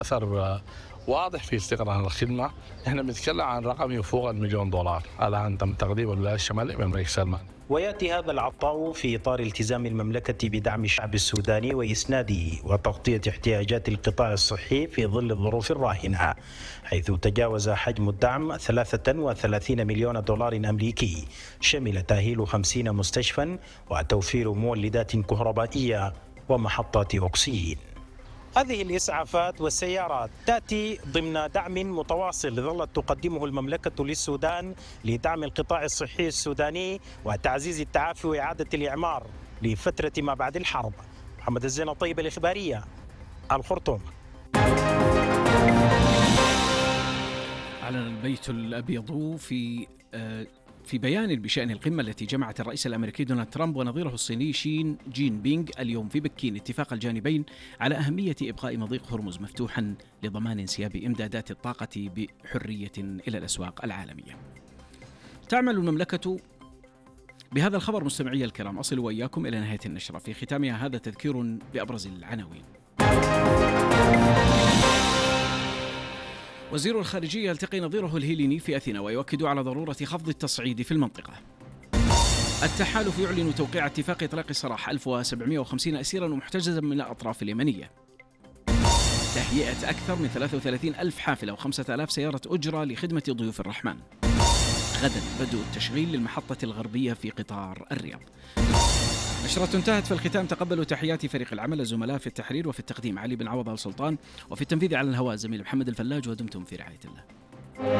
أثر واضح في استقرار الخدمة. احنا بنتكلم عن رقم يفوق $1,000,000 الآن تم تقديم الولايات الشمالية من رئيس سلمان. ويأتي هذا العطاء في إطار التزام المملكة بدعم الشعب السوداني وإسناده وتغطية احتياجات القطاع الصحي في ظل الظروف الراهنة، حيث تجاوز حجم الدعم $33 مليون أمريكي، شمل تأهيل 50 مستشفى وتوفير مولدات كهربائية ومحطات أكسجين. هذه الإسعافات والسيارات تأتي ضمن دعم متواصل ظلت تقدمه المملكة للسودان لدعم القطاع الصحي السوداني وتعزيز التعافي وإعادة الإعمار لفترة ما بعد الحرب. محمد الزين الطيب، الإخبارية، الخرطوم. أعلن البيت الأبيض في بيان بشأن القمة التي جمعت الرئيس الأمريكي دونالد ترامب ونظيره الصيني شي جين بينغ اليوم في بكين اتفاق الجانبين على أهمية إبقاء مضيق هرمز مفتوحا لضمان انسياب إمدادات الطاقة بحرية إلى الأسواق العالمية. تعمل المملكة بهذا الخبر مستمعي الكرام. أصل وإياكم إلى نهاية النشرة، في ختامها هذا تذكير بأبرز العناوين. وزير الخارجية يلتقي نظيره الهيليني في أثينا ويؤكد على ضرورة خفض التصعيد في المنطقة. التحالف يعلن توقيع اتفاق إطلاق سراح 1750 أسيرا ومحتجزا من الأطراف اليمنية. تهيئة أكثر من 33,000 حافلة و5,000 سيارة أجرة لخدمة ضيوف الرحمن. غدا بدء التشغيل للمحطة الغربية في قطار الرياض. نشرة انتهت. في الختام تقبلوا تحيات فريق العمل، الزملاء في التحرير وفي التقديم علي بن عوض السلطان، وفي التنفيذ على الهواء زميل محمد الفلاج، ودمتم في رعاية الله.